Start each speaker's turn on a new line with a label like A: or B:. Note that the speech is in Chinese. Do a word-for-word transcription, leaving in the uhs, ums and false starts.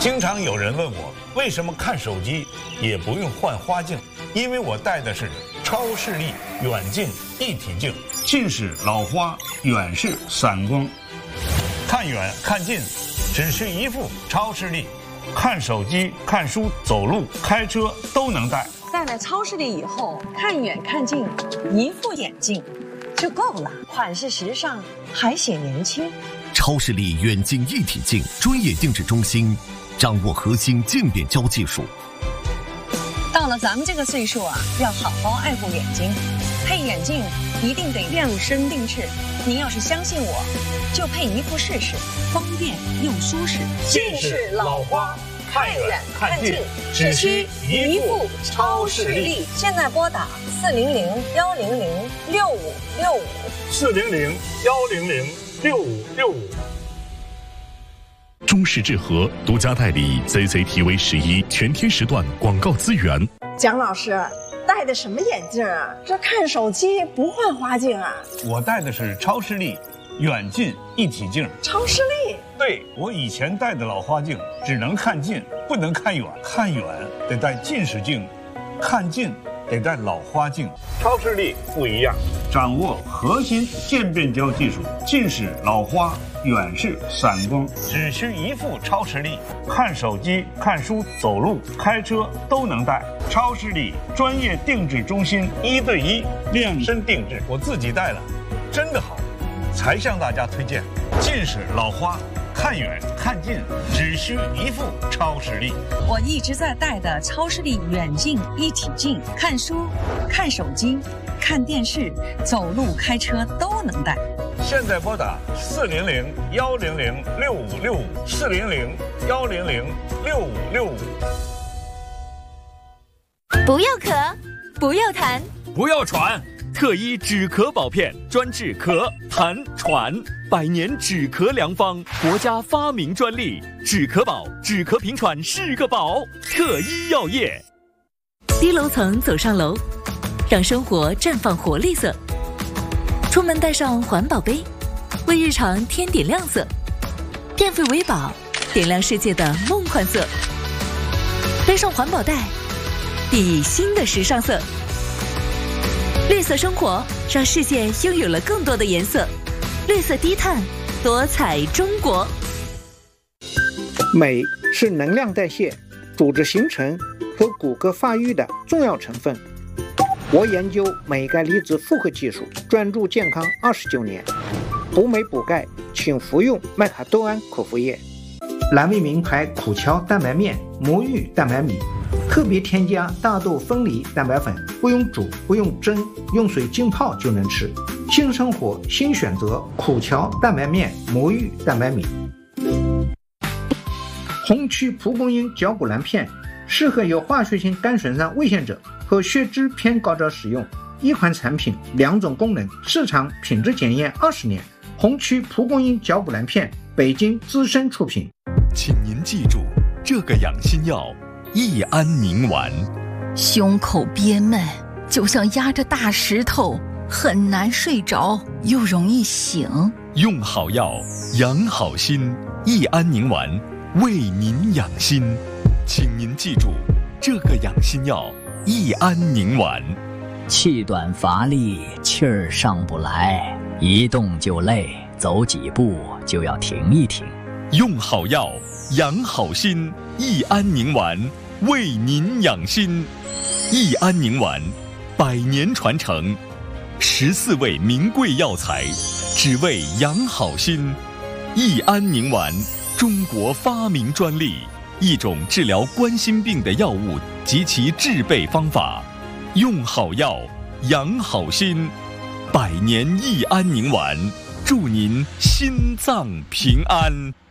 A: 经常有人问我，为什么看手机也不用换花镜？因为我戴的是超视力远近一体镜，近视老花，远视散光，看远看近只是一副超视力，看手机、看书、走路、开车都能戴。
B: 戴了超视力以后，看远看近，一副眼镜就够了，款式时尚，还显年轻。
C: 超视力远近一体镜专业定制中心，掌握核心渐变焦技术。
B: 到了咱们这个岁数啊，要好好爱护眼睛，配眼镜一定得量身定制。您要是相信我，就配一副试试，方便又舒适。
A: 近视老花，看远看近，只需一副超视力。
B: 现在拨打四零零幺零零六五六五，
A: 四零零幺零零六五六五。
D: 中视智和独家代理 C C T V 十一全天时段广告资源。
E: 蒋老师戴的什么眼镜啊？这看手机不换花镜啊？
A: 我戴的是超视力远近一体镜。
E: 超视力？
A: 对，我以前戴的老花镜只能看近，不能看远，看远得戴近视镜，看近得戴老花镜。超视力不一样，掌握核心渐变焦技术，近视老花，远视散光，只需一副超视力，看手机、看书、走路、开车都能戴。超视力专业定制中心，一对一量身定制，我自己戴了，真的好，才向大家推荐。近视老花，看远看近只需一副超视力。
B: 我一直在戴的超视力远近一体镜，看书、看手机、看电视、走路、开车都能戴。
A: 现在拨打四零零幺零零六五六五，四零零幺零零六五六五。
F: 不要咳，不要痰，
G: 不要喘。特医止咳宝片专治咳、痰、喘，百年止咳良方，国家发明专利。止咳宝，止咳平喘是个宝。特医药业。
F: 低楼层走上楼，让生活绽放活力色。出门带上环保杯，为日常添点亮色。电费为宝，点亮世界的梦幻色。背上环保袋，熠熠新的时尚色。绿色生活，让世界拥有了更多的颜色。绿色低碳，多彩中国。
H: 镁是能量代谢、组织形成和骨骼发育的重要成分。我研究镁钙离子复合技术，专注健康二十九年。补镁补钙，请服用麦卡多胺口服液。蓝莓名牌苦荞蛋白面、魔芋蛋白米，特别添加大豆分离蛋白粉，不用煮，不用蒸，用水浸泡就能吃。新生活新选择，苦荞蛋白面、魔芋蛋白米。红曲蒲公英胶骨蓝片适合有化学性肝损伤危险者和血脂偏高者使用。一款产品，两种功能，市场品质检验二十年。红曲蒲公英胶骨蓝片，北京资深出品。
D: 请您记住这个养心药：益安宁丸。
I: 胸口憋闷，就像压着大石头，很难睡着，又容易醒。
D: 用好药，养好心。益安宁丸为您养心，请您记住这个养心药：益安宁丸。
J: 气短乏力，气儿上不来，一动就累，走几步就要停一停。
D: 用好药，养好心。益安宁丸为您养心。益安宁丸百年传承，十四味名贵药材，只为养好心。益安宁丸中国发明专利，一种治疗冠心病的药物及其制备方法。用好药，养好心。百年益安宁丸，祝您心脏平安。